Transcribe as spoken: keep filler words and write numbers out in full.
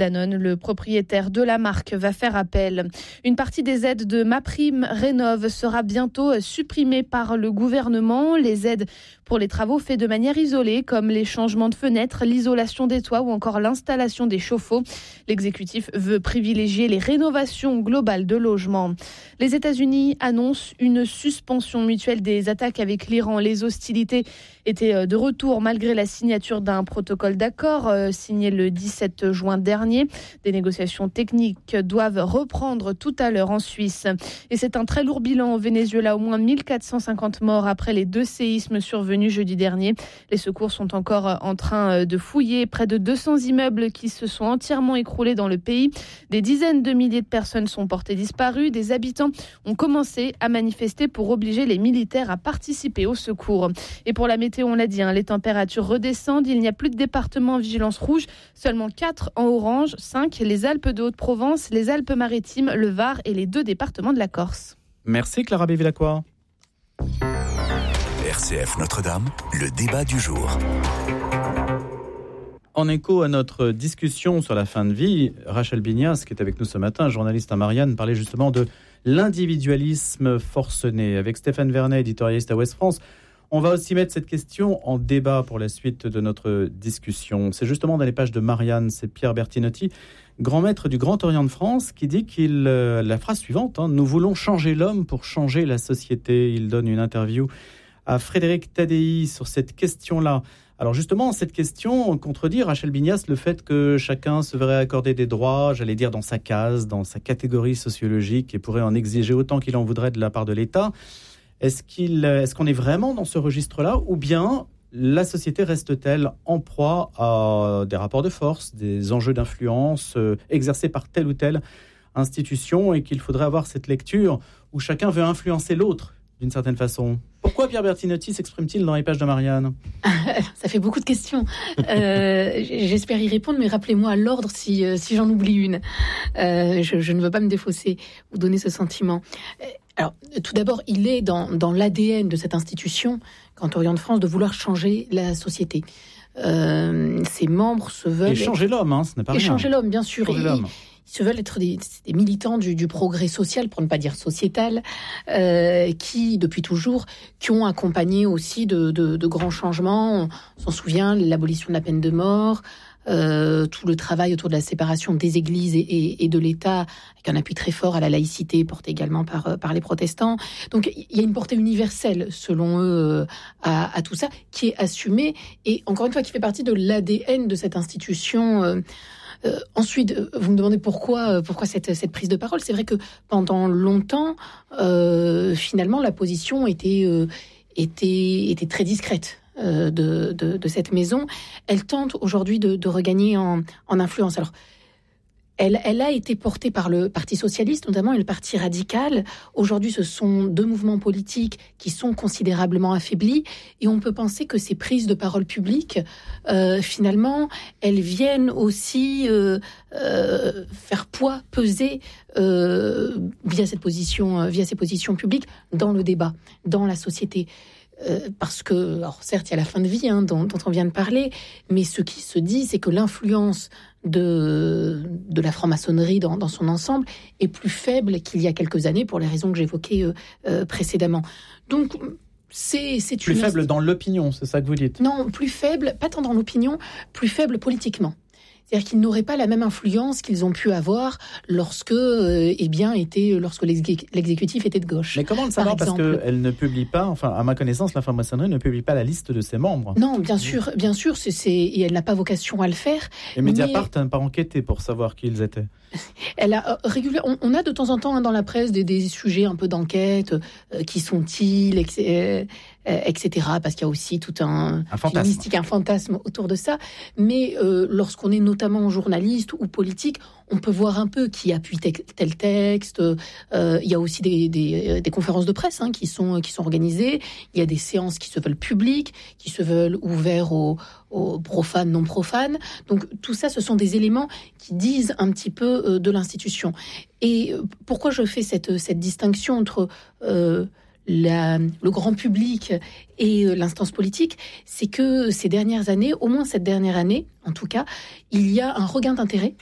Danone, le propriétaire de la marque, va faire appel. Une partie des aides de MaPrimeRénov' sera bientôt supprimée par le gouvernement. Les aides pour les travaux faits de manière isolée, comme les changements de fenêtres, l'isolation des toits ou encore l'installation des chauffe-eau. L'exécutif veut privilégier les rénovations globales de logements. Les États-Unis annoncent une suspension mutuelle des attaques avec l'Iran. Les hostilités étaient de retour malgré la signature d'un protocole d'accord euh, signé le dix-sept juin dernier. Des négociations techniques doivent reprendre tout à l'heure en Suisse. Et c'est un très lourd bilan au Venezuela. Au moins mille quatre cent cinquante morts après les deux séismes survenus jeudi dernier. Les secours sont encore en train de fouiller près de deux cents immeubles qui se sont entièrement écroulés dans le pays. Des dizaines de milliers de personnes sont portées disparues. Des habitants ont commencé à manifester pour obliger les militaires à participer au secours. Et pour la météo, on l'a dit, hein, les températures redescendent. Il n'y a plus de départements en vigilance rouge, seulement quatre en orange, cinq les Alpes de Haute-Provence, les Alpes-Maritimes, le Var et les deux départements de la Corse. Merci Clara Bévilacqua. R C F Notre-Dame, le débat du jour. En écho à notre discussion sur la fin de vie, Rachel Bignas, qui est avec nous ce matin, journaliste à Marianne, parlait justement de l'individualisme forcené. Avec Stéphane Vernet, éditorialiste à Ouest France, on va aussi mettre cette question en débat pour la suite de notre discussion. C'est justement dans les pages de Marianne, c'est Pierre Bertinotti, grand maître du Grand Orient de France, qui dit qu'il euh, la phrase suivante, hein, « Nous voulons changer l'homme pour changer la société ». Il donne une interview à Frédéric Tadei sur cette question-là. Alors justement, cette question contredit, Rachel Bignas, le fait que chacun se verrait accorder des droits, j'allais dire dans sa case, dans sa catégorie sociologique, et pourrait en exiger autant qu'il en voudrait de la part de l'État. Est-ce qu'il, est-ce qu'on est vraiment dans ce registre-là, ou bien la société reste-t-elle en proie à des rapports de force, des enjeux d'influence euh, exercés par telle ou telle institution, et qu'il faudrait avoir cette lecture où chacun veut influencer l'autre d'une certaine façon? Pourquoi Pierre Bertinotti s'exprime-t-il dans les pages de Marianne? Ça fait beaucoup de questions. Euh, j'espère y répondre, mais rappelez-moi à l'ordre si, si j'en oublie une. Euh, je, je ne veux pas me défausser ou donner ce sentiment. Alors, tout d'abord, il est dans, dans l'A D N de cette institution, Grand Orient de France, de vouloir changer la société. Euh, ses membres se veulent... Et changer être... l'homme, hein, ce n'est pas rien. Et changer l'homme, bien sûr. Changer et, l'homme. Ils se veulent être des, des militants du, du progrès social, pour ne pas dire sociétal, euh, qui, depuis toujours, qui ont accompagné aussi de, de, de grands changements. On s'en souvient, l'abolition de la peine de mort, euh, tout le travail autour de la séparation des églises et, et, et de l'État, avec un appui très fort à la laïcité, porté également par, par les protestants. Donc, il y a une portée universelle, selon eux, à, à tout ça, qui est assumée, et encore une fois, qui fait partie de l'A D N de cette institution. Euh, Euh, ensuite, vous me demandez pourquoi, pourquoi cette, cette prise de parole. C'est vrai que pendant longtemps, euh, finalement, la position était, euh, était, était très discrète euh, de, de, de cette maison. Elle tente aujourd'hui de, de regagner en, en influence. Alors, Elle, elle a été portée par le Parti socialiste, notamment, et le Parti radical. Aujourd'hui, ce sont deux mouvements politiques qui sont considérablement affaiblis. Et on peut penser que ces prises de parole publiques, euh, finalement, elles viennent aussi euh, euh, faire poids, peser euh, via cette position, via ces positions publiques dans le débat, dans la société. Euh, parce que, alors certes, il y a la fin de vie hein, dont, dont on vient de parler, mais ce qui se dit, c'est que l'influence de, de la franc-maçonnerie dans, dans son ensemble est plus faible qu'il y a quelques années, pour les raisons que j'évoquais euh, euh, précédemment. Donc, c'est, c'est plus une... faible dans l'opinion, c'est ça que vous dites? Non, plus faible, pas tant dans l'opinion, plus faible politiquement. C'est-à-dire qu'ils n'auraient pas la même influence qu'ils ont pu avoir lorsque, euh, eh bien, était, lorsque l'exé- l'exécutif était de gauche. Mais comment le savoir? Parce qu'elle ne publie pas, enfin, à ma connaissance, la franc-maçonnerie ne publie pas la liste de ses membres. Non, bien sûr, bien sûr, c'est, c'est, et elle n'a pas vocation à le faire. Et Mediapart n'a pas enquêté pour savoir qui ils étaient. Elle a euh, régulièrement, on, on a de temps en temps hein, dans la presse des, des sujets un peu d'enquête, euh, qui sont-ils, et cetera, euh, et cetera. Parce qu'il y a aussi tout un, un fantasme. Une mystique, un fantasme autour de ça. Mais euh, lorsqu'on est notamment journaliste ou politique, on peut voir un peu qui appuie tel, tel texte. Euh, il y a aussi des, des, des conférences de presse hein, qui sont qui sont organisées. Il y a des séances qui se veulent publiques, qui se veulent ouvertes aux, aux profanes, non profanes. Donc tout ça, ce sont des éléments qui disent un petit peu euh, de l'institution. Et pourquoi je fais cette cette distinction entre euh, La, le grand public et euh, l'instance politique, c'est que ces dernières années, au moins cette dernière année, en tout cas, il y a un regain d'intérêt